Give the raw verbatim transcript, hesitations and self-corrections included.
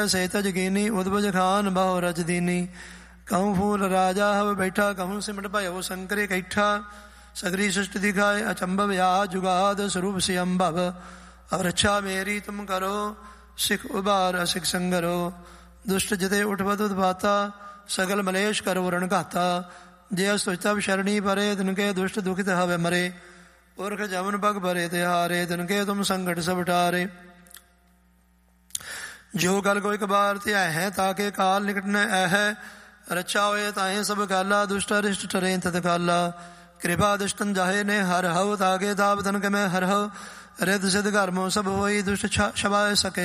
ਸੇਤ ਜਗੀਨੀ ਉਦਬਜ ਖਾਨ ਬਹੁ ਰਜ ਦੀਨੀ। कहूँ फूल राजा हव बैठा कहूँ सिमट भयो शंकर कैठा। सगरी सृष्टि दिखाए अचंभव या जुगाद स्वरूप से अम्भव। अब रक्षा मेरी तुम करो सिख उबार असिख संगरो। दुष्ट जिते उठवत उत्पाता सगल मलेश करो रण घाता। जय सोचता शरणी परे तिनके दुष्ट दुखित हवे मरे। पुरख जमन पग भरे तिहारे तिनके तुम संकट सब टारे। जो गल को एक बार त्या है ताके काल निकट न है। रक्षा होए ताहे सब काला दुष्ट अरिष्ट टरे तत काला। कृपा दुष्टन जाहे ने हर हव तागे ताप तन के मैं हर हव। रिद सिद्ध कर्मो सब होई दुष्ट छबाय सके